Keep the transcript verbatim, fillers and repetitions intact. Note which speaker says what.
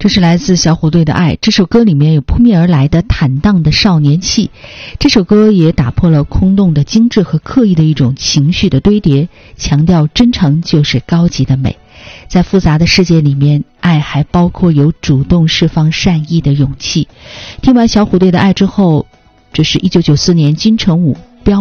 Speaker 1: 这是来自小虎队的爱，这首歌里面有扑面而来的坦荡的少年气，这首歌也打破了空洞的精致和刻意的一种情绪的堆叠，强调真诚就是高级的美。在复杂的世界里面，爱还包括有主动释放善意的勇气。听完小虎队的爱之后，这是一九九四年金城武